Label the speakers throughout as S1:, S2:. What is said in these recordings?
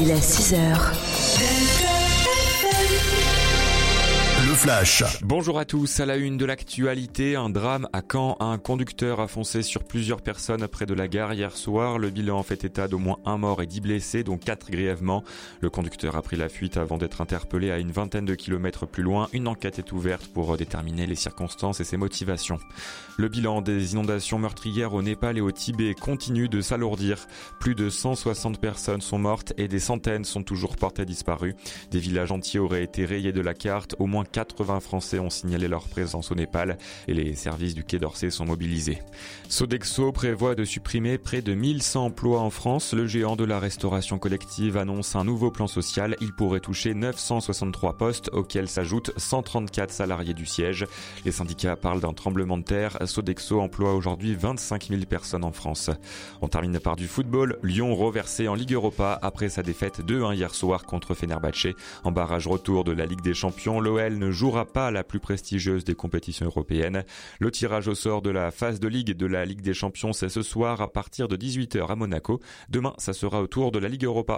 S1: Il est 6h.
S2: Le Flash.
S3: Bonjour à tous, à la une de l'actualité, un drame à Caen. Un conducteur a foncé sur plusieurs personnes près de la gare hier soir. Le bilan fait état d'au moins 1 mort et 10 blessés, dont 4 grièvement. Le conducteur a pris la fuite avant d'être interpellé à une vingtaine de kilomètres plus loin. Une enquête est ouverte pour déterminer les circonstances et ses motivations. Le bilan des inondations meurtrières au Népal et au Tibet continue de s'alourdir. Plus de 160 personnes sont mortes et des centaines sont toujours portées disparues. Des villages entiers auraient été rayés de la carte. Au moins 80 Français ont signalé leur présence au Népal et les services du Quai d'Orsay sont mobilisés. Sodexo prévoit de supprimer près de 1100 emplois en France. Le géant de la restauration collective annonce un nouveau plan social. Il pourrait toucher 963 postes auxquels s'ajoutent 134 salariés du siège. Les syndicats parlent d'un tremblement de terre. Sodexo emploie aujourd'hui 25 000 personnes en France. On termine par du football. Lyon reversé en Ligue Europa après sa défaite 2-1 hier soir contre Fenerbahçe. En barrage retour de la Ligue des Champions, l'OL ne jouera pas la plus prestigieuse des compétitions européennes. Le tirage au sort de la phase de Ligue de la Ligue des Champions, c'est ce soir à partir de 18h à Monaco. Demain, ça sera au tour de la Ligue Europa.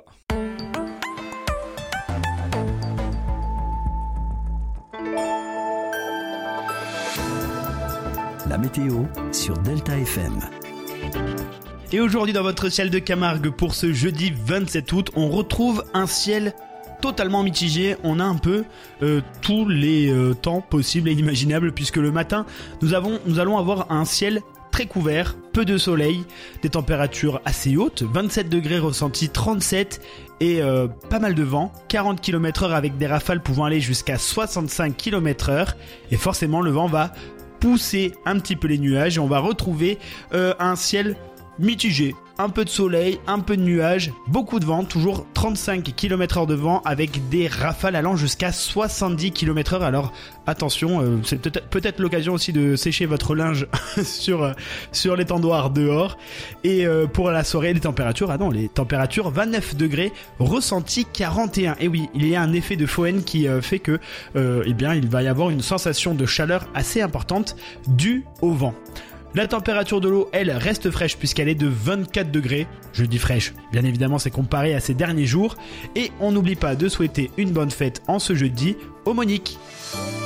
S2: La météo sur Delta FM.
S4: Et aujourd'hui dans votre ciel de Camargue pour ce jeudi 27 août, on retrouve un ciel totalement mitigé. On a un peu tous les temps possibles et imaginables puisque le matin nous allons avoir un ciel très couvert, peu de soleil, des températures assez hautes, 27 degrés ressentis, 37 et pas mal de vent, 40 km/h avec des rafales pouvant aller jusqu'à 65 km/h et forcément le vent va pousser un petit peu les nuages et on va retrouver un ciel mitigé. Un peu de soleil, un peu de nuages, beaucoup de vent, toujours 35 km/h de vent avec des rafales allant jusqu'à 70 km/h. Alors attention, c'est peut-être l'occasion aussi de sécher votre linge sur l'étendoir dehors. Et pour la soirée, les températures 29 degrés, ressenti 41. Et oui, il y a un effet de Foehn qui fait que il va y avoir une sensation de chaleur assez importante due au vent. La température de l'eau, elle, reste fraîche puisqu'elle est de 24 degrés. Je dis fraîche, bien évidemment c'est comparé à ces derniers jours. Et on n'oublie pas de souhaiter une bonne fête en ce jeudi aux Moniques.